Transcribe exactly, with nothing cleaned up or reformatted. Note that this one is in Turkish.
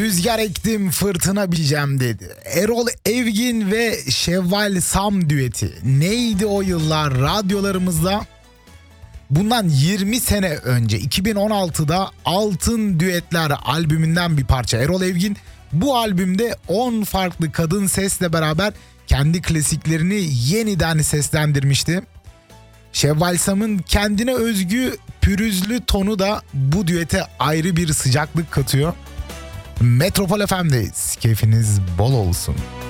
Rüzgar ektim fırtına bileceğim dedi. Erol Evgin ve Şevval Sam düeti. Neydi o yıllar radyolarımızda? Bundan yirmi sene önce iki bin on altıda Altın Düetler albümünden bir parça. Erol Evgin bu albümde on farklı kadın sesle beraber kendi klasiklerini yeniden seslendirmişti. Şevval Sam'ın kendine özgü pürüzlü tonu da bu düete ayrı bir sıcaklık katıyor. Metropol F M'deyiz. Keyfiniz bol olsun.